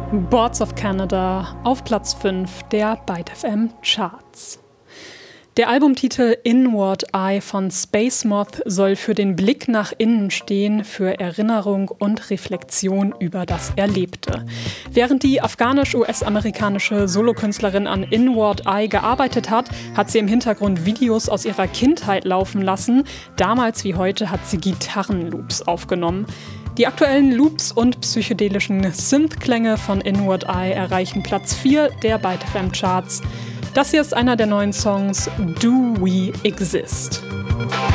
Boards of Canada auf Platz 5 der Byte FM Charts. Der Albumtitel Inward Eye von Space Moth soll für den Blick nach innen stehen, für Erinnerung und Reflexion über das Erlebte. Während die afghanisch-US-amerikanische Solokünstlerin an Inward Eye gearbeitet hat, hat sie im Hintergrund Videos aus ihrer Kindheit laufen lassen. Damals wie heute hat sie Gitarrenloops aufgenommen. Die aktuellen Loops und psychedelischen Synth-Klänge von Inward Eye erreichen Platz 4 der Byte FM Charts. Das hier ist einer der neuen Songs Do We Exist?